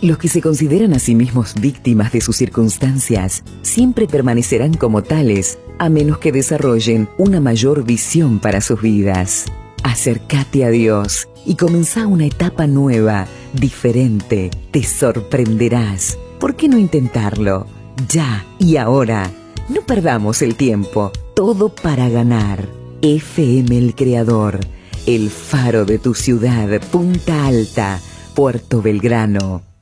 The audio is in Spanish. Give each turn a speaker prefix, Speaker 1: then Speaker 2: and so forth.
Speaker 1: Los que se consideran a sí mismos víctimas de sus circunstancias siempre permanecerán como tales, a menos que desarrollen una mayor visión para sus vidas. Acércate a Dios y comenzá una etapa nueva, diferente. Te sorprenderás. ¿Por qué no intentarlo? Ya y ahora. No perdamos el tiempo. Todo para ganar. FM El Creador. El faro de tu ciudad. Punta Alta. Puerto Belgrano.